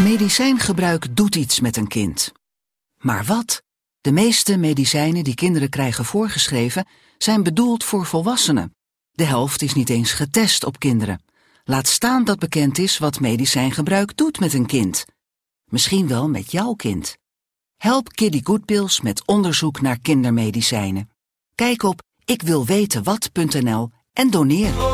Medicijngebruik doet iets met een kind. Maar wat? De meeste medicijnen die kinderen krijgen voorgeschreven zijn bedoeld voor volwassenen. De helft is niet eens getest op kinderen. Laat staan dat bekend is wat medicijngebruik doet met een kind. Misschien wel met jouw kind. Help Kiddy Goodpills met onderzoek naar kindermedicijnen. Kijk op ikwilwetenwat.nl en doneer.